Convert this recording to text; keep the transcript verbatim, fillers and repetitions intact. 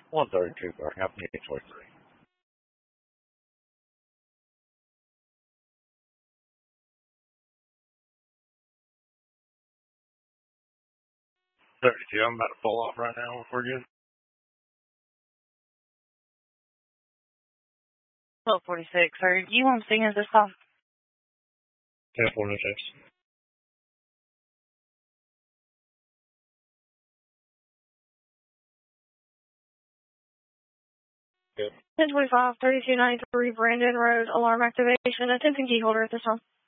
one thirty-two, Park Avenue, twenty-three. thirty-two, I'm about to pull off right now if we're good. twelve forty-six, sir. You want to sing us this song? ten forty-six. Good. ten twenty-five, thirty-two ninety-three Brandon Road, alarm activation. Attention key holder at this time.